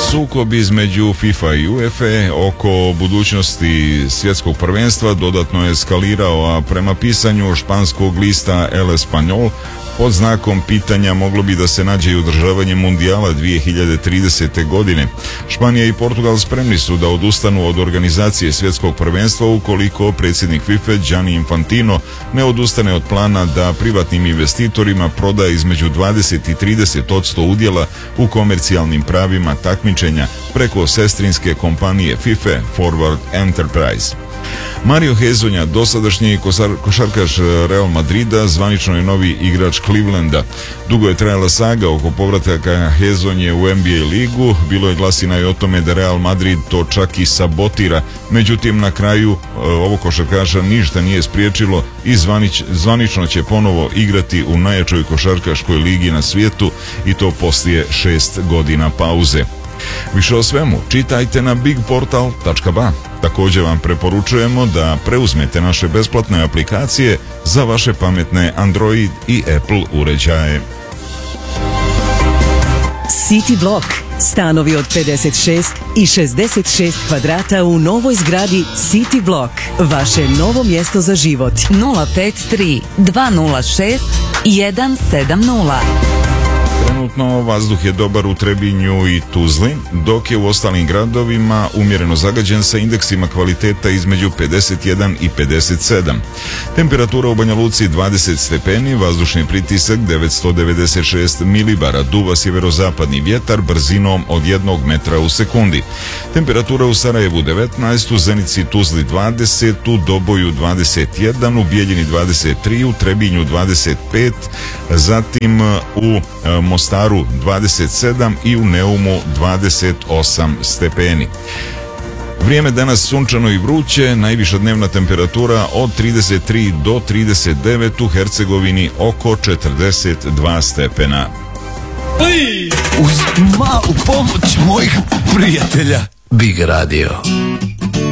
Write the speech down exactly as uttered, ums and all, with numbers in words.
Sukob između FIFA i UEFA oko budućnosti svjetskog prvenstva dodatno je eskalirao, a prema pisanju španskog lista El Español pod znakom pitanja moglo bi da se nađe i održavanje mundijala dvije hiljade tridesete. godine. Španija i Portugal spremni su da odustanu od organizacije svjetskog prvenstva ukoliko predsjednik FIFA Gianni Infantino ne odustane od plana da privatnim investitorima proda između dvadeset i trideset posto udjela u komercijalnim pravima takmičenja preko sestrinske kompanije FIFA Forward Enterprise. Mario Hezonja, dosadašnji košarkaš Real Madrida, zvanično je novi igrač Clevelanda. Dugo je trajala saga oko povrataka Hezonje u N B A ligu, bilo je glasina i o tome da Real Madrid to čak i sabotira, međutim na kraju ovo košarkaša ništa nije spriječilo i zvanič, zvanično će ponovo igrati u najjačoj košarkaškoj ligi na svijetu i to poslije šest godina pauze. Više o svemu čitajte na big portal tačka ba. Također vam preporučujemo da preuzmete naše besplatne aplikacije za vaše pametne Android i Apple uređaje. City Block. Stanovi od pedeset šest i šezdeset šest kvadrata u novoj zgradi City Block. Vaše novo mjesto za život. nula pet tri dva nula šest jedan sedam nula. Trenutno vazduh je dobar u Trebinju i Tuzli, dok je u ostalim gradovima umjereno zagađen sa indeksima kvaliteta između pedeset jedan i pedeset sedam. Temperatura u Banja Luci dvadeset stepeni, vazdušni pritisak devetsto devedeset šest milibara, duva sjeverozapadni vjetar brzinom od jednog metra u sekundi. Temperatura u Sarajevu devetnaest, u Zenici i Tuzli dvadeset, u Doboju dvadeset jedan, u Bijeljini dvadeset tri, u Trebinju dvadeset pet, zatim u Mostaru dvadeset sedam i u Neumu dvadeset osam stepeni. Vrijeme danas sunčano i vruće, najviša dnevna temperatura od trideset tri do trideset devet, u Hercegovini oko četrdeset dva stepena. Uz malu pomoć mojih prijatelja Big Radio.